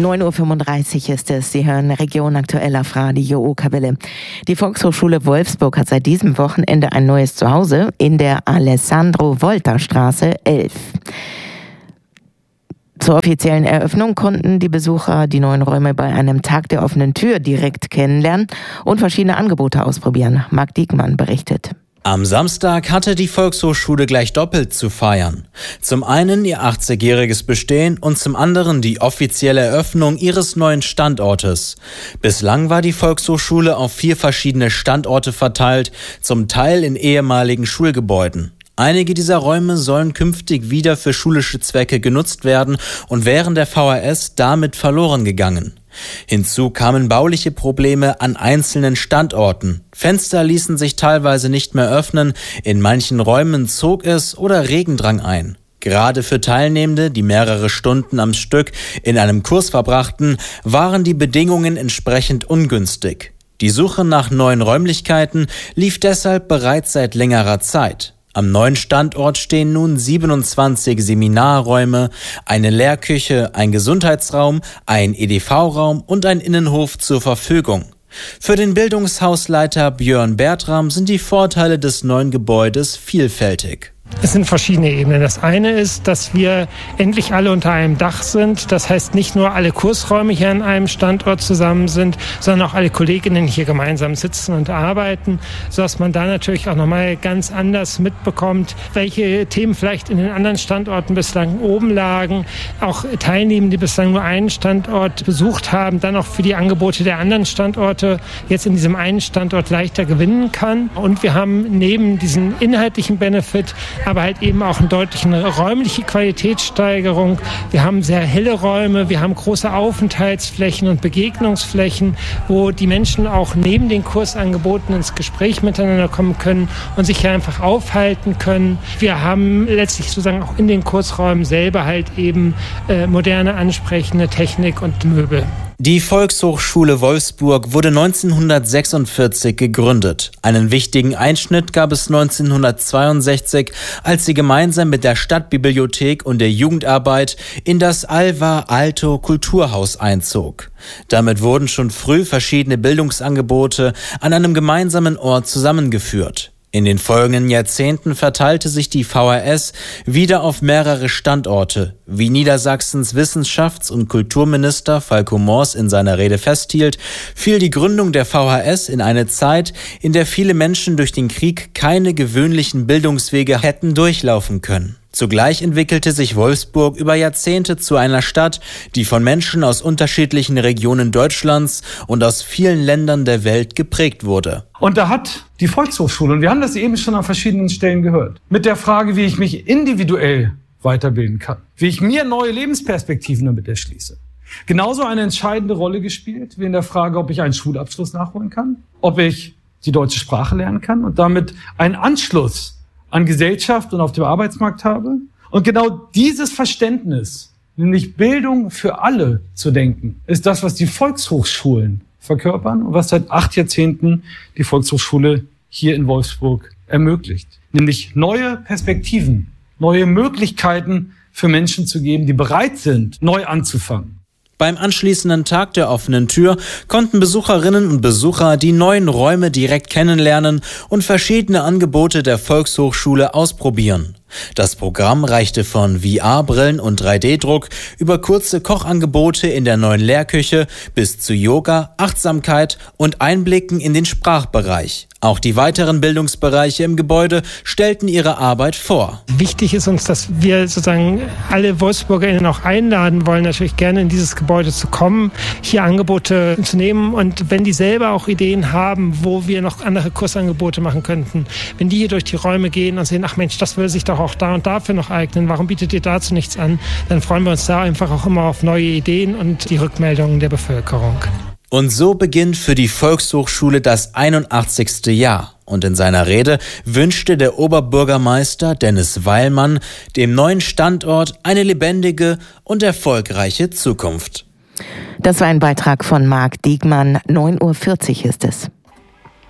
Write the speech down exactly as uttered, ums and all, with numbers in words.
neun Uhr fünfunddreißig ist es. Sie hören Region aktuell auf Radio Okerwelle. Die Volkshochschule Wolfsburg hat seit diesem Wochenende ein neues Zuhause in der Alessandro-Volta-Straße elf. Zur offiziellen Eröffnung konnten die Besucher die neuen Räume bei einem Tag der offenen Tür direkt kennenlernen und verschiedene Angebote ausprobieren. Marc Diekmann berichtet. Am Samstag hatte die Volkshochschule gleich doppelt zu feiern. Zum einen ihr achtzigjähriges Bestehen und zum anderen die offizielle Eröffnung ihres neuen Standortes. Bislang war die Volkshochschule auf vier verschiedene Standorte verteilt, zum Teil in ehemaligen Schulgebäuden. Einige dieser Räume sollen künftig wieder für schulische Zwecke genutzt werden und wären der V H S damit verloren gegangen. Hinzu kamen bauliche Probleme an einzelnen Standorten. Fenster ließen sich teilweise nicht mehr öffnen, in manchen Räumen zog es oder Regen drang ein. Gerade für Teilnehmende, die mehrere Stunden am Stück in einem Kurs verbrachten, waren die Bedingungen entsprechend ungünstig. Die Suche nach neuen Räumlichkeiten lief deshalb bereits seit längerer Zeit. Am neuen Standort stehen nun siebenundzwanzig Seminarräume, eine Lehrküche, ein Gesundheitsraum, ein E D V-Raum und ein Innenhof zur Verfügung. Für den Bildungshausleiter Björn Bertram sind die Vorteile des neuen Gebäudes vielfältig. Es sind verschiedene Ebenen. Das eine ist, dass wir endlich alle unter einem Dach sind. Das heißt, nicht nur alle Kursräume hier an einem Standort zusammen sind, sondern auch alle Kolleginnen hier gemeinsam sitzen und arbeiten, sodass man da natürlich auch nochmal ganz anders mitbekommt, welche Themen vielleicht in den anderen Standorten bislang oben lagen. Auch Teilnehmende, die bislang nur einen Standort besucht haben, dann auch für die Angebote der anderen Standorte jetzt in diesem einen Standort leichter gewinnen kann. Und wir haben neben diesem inhaltlichen Benefit aber halt eben auch eine deutliche räumliche Qualitätssteigerung. Wir haben sehr helle Räume, wir haben große Aufenthaltsflächen und Begegnungsflächen, wo die Menschen auch neben den Kursangeboten ins Gespräch miteinander kommen können und sich hier einfach aufhalten können. Wir haben letztlich sozusagen auch in den Kursräumen selber halt eben äh, moderne, ansprechende Technik und Möbel. Die Volkshochschule Wolfsburg wurde neunzehnhundertsechsundvierzig gegründet. Einen wichtigen Einschnitt gab es neunzehnhundertzweiundsechzig, als sie gemeinsam mit der Stadtbibliothek und der Jugendarbeit in das Alvar Aalto Kulturhaus einzog. Damit wurden schon früh verschiedene Bildungsangebote an einem gemeinsamen Ort zusammengeführt. In den folgenden Jahrzehnten verteilte sich die V H S wieder auf mehrere Standorte. Wie Niedersachsens Wissenschafts- und Kulturminister Falko Mors in seiner Rede festhielt, fiel die Gründung der V H S in eine Zeit, in der viele Menschen durch den Krieg keine gewöhnlichen Bildungswege hätten durchlaufen können. Zugleich entwickelte sich Wolfsburg über Jahrzehnte zu einer Stadt, die von Menschen aus unterschiedlichen Regionen Deutschlands und aus vielen Ländern der Welt geprägt wurde. Und da hat die Volkshochschule, und wir haben das eben schon an verschiedenen Stellen gehört, mit der Frage, wie ich mich individuell weiterbilden kann, wie ich mir neue Lebensperspektiven damit erschließe, genauso eine entscheidende Rolle gespielt, wie in der Frage, ob ich einen Schulabschluss nachholen kann, ob ich die deutsche Sprache lernen kann und damit einen Anschluss an Gesellschaft und auf dem Arbeitsmarkt habe. Und genau dieses Verständnis, nämlich Bildung für alle zu denken, ist das, was die Volkshochschulen verkörpern und was seit acht Jahrzehnten die Volkshochschule hier in Wolfsburg ermöglicht. Nämlich neue Perspektiven, neue Möglichkeiten für Menschen zu geben, die bereit sind, neu anzufangen. Beim anschließenden Tag der offenen Tür konnten Besucherinnen und Besucher die neuen Räume direkt kennenlernen und verschiedene Angebote der Volkshochschule ausprobieren. Das Programm reichte von V R-Brillen und drei D Druck über kurze Kochangebote in der neuen Lehrküche bis zu Yoga, Achtsamkeit und Einblicken in den Sprachbereich. Auch die weiteren Bildungsbereiche im Gebäude stellten ihre Arbeit vor. Wichtig ist uns, dass wir sozusagen alle WolfsburgerInnen auch einladen wollen, natürlich gerne in dieses Gebäude zu kommen, hier Angebote zu nehmen. Und wenn die selber auch Ideen haben, wo wir noch andere Kursangebote machen könnten, wenn die hier durch die Räume gehen und sehen, ach Mensch, das würde sich doch auch da und dafür noch eignen, warum bietet ihr dazu nichts an, dann freuen wir uns da einfach auch immer auf neue Ideen und die Rückmeldungen der Bevölkerung. Und so beginnt für die Volkshochschule das einundachtzigste Jahr. Und in seiner Rede wünschte der Oberbürgermeister Dennis Weilmann dem neuen Standort eine lebendige und erfolgreiche Zukunft. Das war ein Beitrag von Marc Diekmann. neun Uhr vierzig ist es.